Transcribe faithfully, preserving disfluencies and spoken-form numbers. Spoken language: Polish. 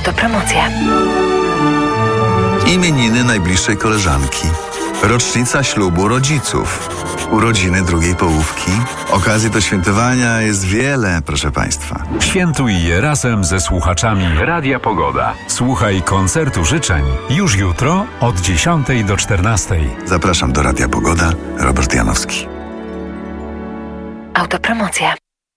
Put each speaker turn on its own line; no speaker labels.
Autopromocja.
Imieniny najbliższej koleżanki. Rocznica ślubu rodziców. Urodziny drugiej połówki. Okazji do świętowania jest wiele, proszę Państwa.
Świętuj je razem ze słuchaczami Radia Pogoda. Słuchaj koncertu życzeń już jutro od dziesiątej do czternastej.
Zapraszam do Radia Pogoda. Robert Janowski.
Autopromocja.